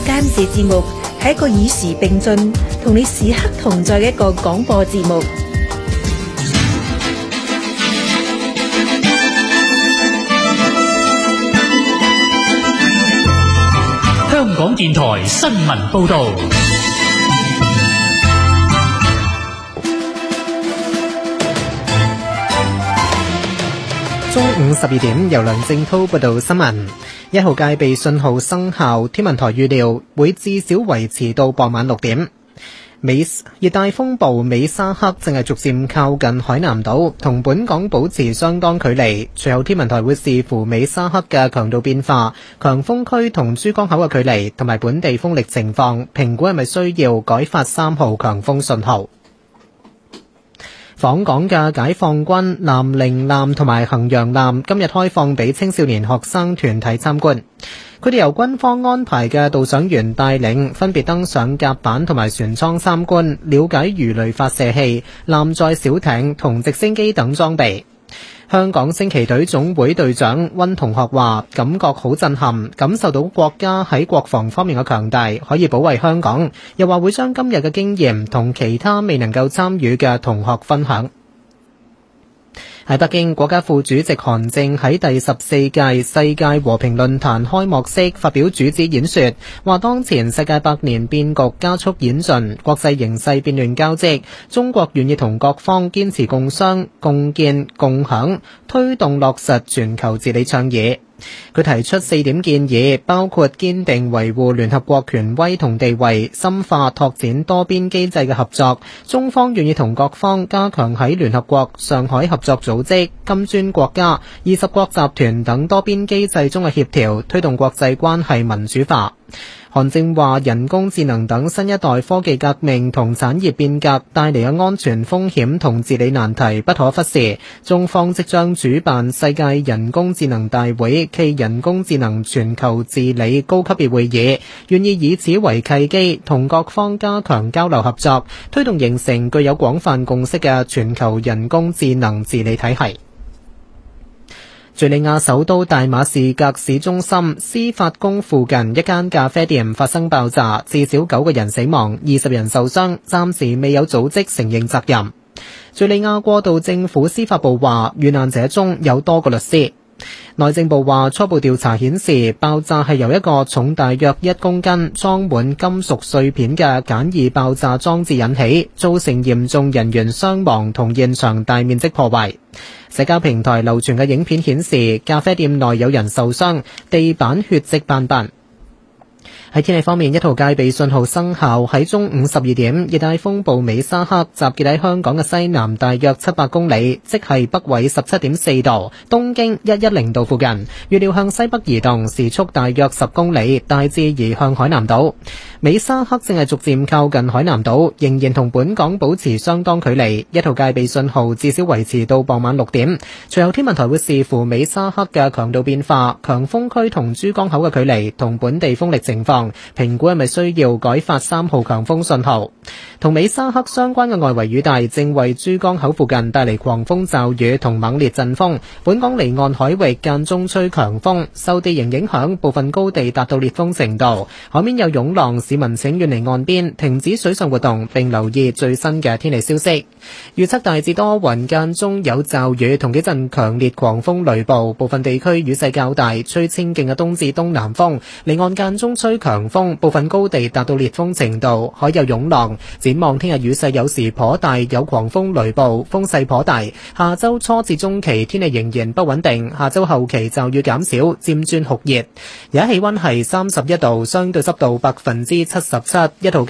監視節目係一個與時並進、同你時刻同在嘅一個廣播節目。 香港電台新聞報道。 中午12點，由梁正濤報道新聞。1號戒備信號生效，天文台預料會至少維持到傍晚6點。熱帶風暴美沙克正係逐漸靠近海南島，同本港保持相當距離。隨後天文台會視乎美沙克嘅強度變化、強風區同珠江口嘅距離同埋本地風力情況，評估係咪需要改發3號強風信號。訪港嘅解放軍南寧艦同埋衡陽艦今日開放俾青少年學生團體參觀，佢哋由軍方安排嘅導賞員帶領，分別登上甲板同埋船艙參觀，了解魚雷發射器、艦載小艇同直升機等裝備。香港升旗隊總會隊長溫同學話，感覺好震撼，感受到國家喺國防方面嘅強大，可以保衛香港。又話會將今日嘅經驗同其他未能夠參與嘅同學分享。喺北京，國家副主席韓正喺第14屆世界和平論壇開幕式發表主旨演說，話當前世界百年變局加速演進，國際形勢變亂交織，中國願意同各方堅持共商、共建、共享，推動落實全球治理倡議。佢提出4點建議，包括堅定維護聯合國權威同地位，深化拓展多邊機制嘅合作。中方願意同各方加強喺聯合國、上海合作組織、金磚國家、20國集團等多邊機制中嘅協調，推動國際關係民主化。韓正話，人工智能等新一代科技革命同產業變革帶嚟嘅安全風險同治理難題不可忽視。中方即將主辦世界人工智能大會暨人工智能全球治理高級別會議，願意以此為契機，同各方加強交流合作，推動形成具有廣泛共識嘅全球人工智能治理體系。敘利亞首都大馬士革市中心司法宮附近一間咖啡店發生爆炸，至少9個人死亡，20人受傷，暫時未有組織承認責任。敘利亞過渡政府司法部話，遇難者中有多個律師。內政部話，初步調查顯示，爆炸係由一個重大約1公斤、裝滿金屬碎片嘅簡易爆炸裝置引起，造成嚴重人員傷亡同現場大面積破壞。社交平台流傳嘅影片顯示，咖啡店內有人受傷，地板血跡斑斑。喺天氣方面，1號戒備信號生效。喺中午12點，熱帶風暴美沙克集結喺香港嘅西南大約700公里，即係北緯17.4度、東經110度附近。預料向西北移動，時速大約10公里，大致移向海南島。美沙克正係逐漸靠近海南島，仍然同本港保持相當距離。1號戒備信號至少維持到傍晚6點。隨後天文台會視乎美沙克嘅強度變化、強風區同珠江口嘅距離同本地風力情況，評估係咪需要改發3號強風信號。同美沙克相關嘅外圍雨帶正為珠江口附近帶嚟狂風驟雨同猛烈陣風，本港離岸海域間中吹強風，受地形影響，部分高地達到烈風程度，海面有湧浪，市民請遠離岸邊，停止水上活動，並留意最新嘅天氣消息。預測大致多雲，間中有驟雨同幾陣強烈狂風雷暴，部分地區雨勢較大，吹清勁嘅東至東南風，離岸間中吹強風，部分高地達到烈風程度，海有湧浪。展望聽日雨勢有時頗大，有狂風雷暴，風勢頗大。下周初至中期天氣仍然不穩定，下周後期驟雨減少，漸轉酷熱。而家氣溫係31度，相對濕度77%，1號